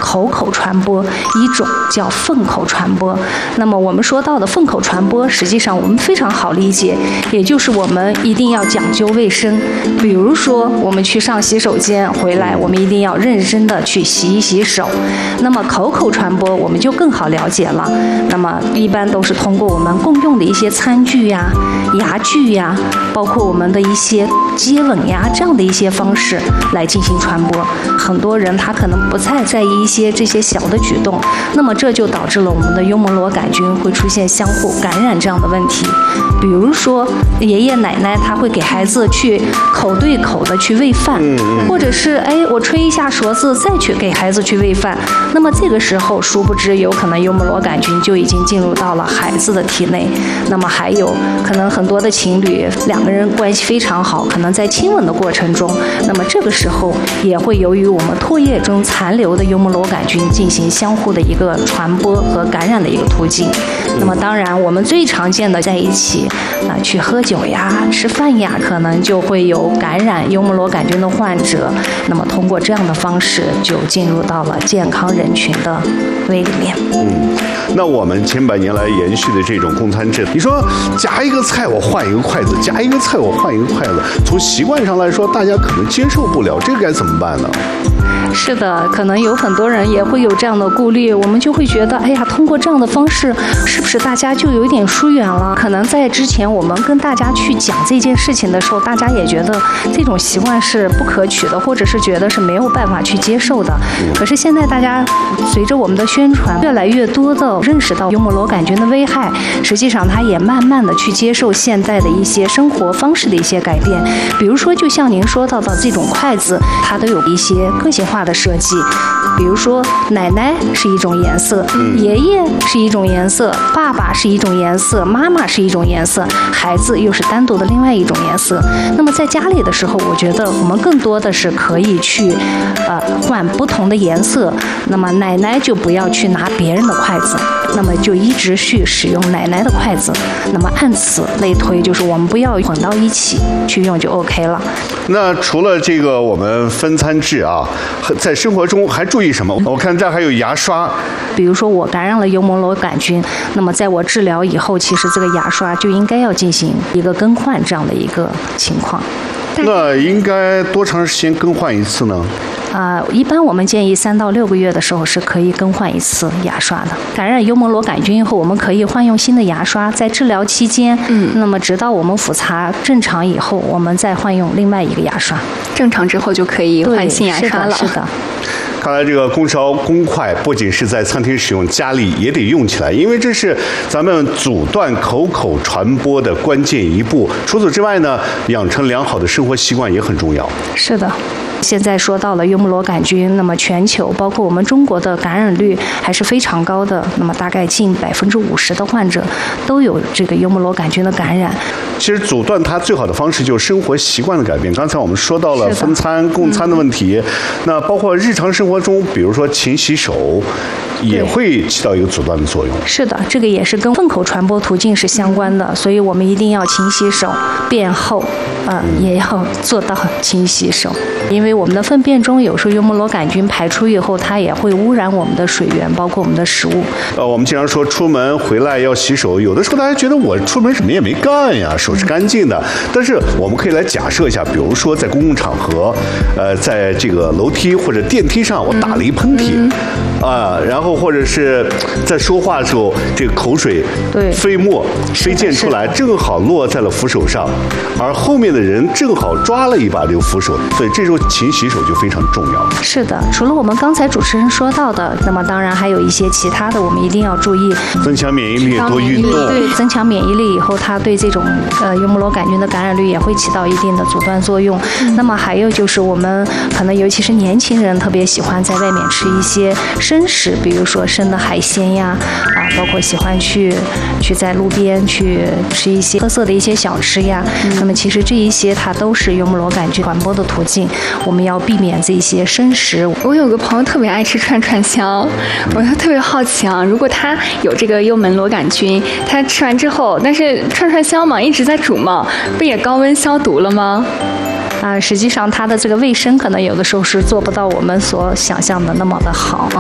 口传播，一种叫粪口传播。那么我们说到的粪口传播，实际上我们非常好理解，也就是我们一定要讲究卫生。比如说我们去上洗手间回来，我们一定要认真的去洗一洗手。那么口传播我们就更好了解了，那么一般都是通过我们共用的一些餐具呀、牙具呀，包括我们的一些接吻呀这样的一些方式来进行传播。很多人他可能不太在意一些这些小的举动，那么这就导致了我们的幽门螺杆菌会出现相互感染这样的问题。比如说爷爷奶奶他会给孩子去口对口的去喂饭，或者是我吹一下勺子再去给孩子去喂饭，那么这个时候殊不知有可能幽门螺杆菌就已经进入到了孩子的体内。那么还有可能很多的情侣两个人关系非常好，可能在亲吻的过程中，那么这个时候也会由于我们唾液中残留的幽门螺杆菌进行相互的一个传播和感染的一个途径。那么当然我们最常见的在一起去喝酒呀、吃饭呀，可能就会有感染幽门螺杆菌的患者，那么通过这样的方式就进入到了健康人群的胃里面。 那我们千百年来延续的这种供餐制，你说夹一个菜我换一个筷子，夹一个菜我换一个筷子，从习惯上来说大家可能接受不了，这个该怎么办呢？ 是的，可能有很多人也会有这样的顾虑，我们就会觉得通过这样的方式是不是大家就有一点疏远了。可能在之前我们跟大家去讲这件事情的时候，大家也觉得这种习惯是不可取的，或者是觉得是没有办法去接受的。可是现在大家随着我们的宣传，越来越多的认识到幽门螺杆菌的危害，实际上它也慢慢的去接受现代的一些生活方式的一些改变。比如说就像您说到的这种筷子，它都有一些个性化的设计，比如说奶奶是一种颜色，爷爷是一种颜色，爸爸是一种颜色，妈妈是一种颜色，孩子又是单独的另外一种颜色。那么在家里的时候，我觉得我们更多的是可以去换不同的颜色。那么奶奶就不要去拿别人的筷子，那么就一直去使用奶奶的筷子。那么按此类推，就是我们不要混到一起去用就 OK 了。 那除了这个我们分餐制啊，在生活中还注意什么？我看这还有牙刷。 比如说我感染了幽门螺杆菌，那么在我治疗以后，其实这个牙刷就应该要进行一个更换这样的一个情况。 那应该多长时间更换一次呢？ 一般我们建议3到6个月的时候是可以更换一次牙刷的。感染幽门螺杆菌以后，我们可以换用新的牙刷，在治疗期间，那么直到我们复查正常以后，我们再换用另外一个牙刷。 正常之后就可以换新牙刷了。 是的。 看来这个公勺公筷不仅是在餐厅使用，家里也得用起来，因为这是咱们阻断口传播的关键一步。除此之外呢，养成良好的生活习惯也很重要。 是的。现在说到了幽门螺杆菌，那么全球包括我们中国的感染率还是非常高的，那么大概近50%的患者都有这个幽门螺杆菌的感染。 其实阻断它最好的方式就是生活习惯的改变。刚才我们说到了分餐共餐的问题，那包括日常生活中，比如说勤洗手，也会起到一个阻断的作用。 是的，这个也是跟粪口传播途径是相关的，所以我们一定要勤洗手，便后也要做到勤洗手。因为我们的粪便中有时候幽门螺杆菌排出以后，它也会污染我们的水源，包括我们的食物。 我们经常说出门回来要洗手，有的时候大家觉得我出门什么也没干呀，手是干净的。但是我们可以来假设一下，比如说在公共场合，在这个楼梯或者电梯上，我打了一喷嚏，然后或者是在说话的时候，这个口水飞沫飞溅出来，正好落在了扶手上，而后面的人正好抓了一把这个扶手，所以这时候勤洗手就非常重要。 是的，除了我们刚才主持人说到的，那么当然还有一些其他的，我们一定要注意。 增强免疫力，多运动。 对，增强免疫力以后，它对这种幽门螺杆菌的感染率也会起到一定的阻断作用。那么还有就是我们可能尤其是年轻人特别喜欢在外面吃一些生食，比如说生的海鲜呀，包括喜欢去在路边去吃一些特色的一些小吃呀。那么其实这一些它都是幽门螺杆菌传播的途径，我们要避免这些生食。 我有个朋友特别爱吃串香，我就特别好奇如果他有这个幽门螺杆菌，他吃完之后，但是串香嘛一直在煮嘛，不也高温消毒了吗？ 实际上它的这个卫生可能有的时候是做不到我们所想象的那么的好。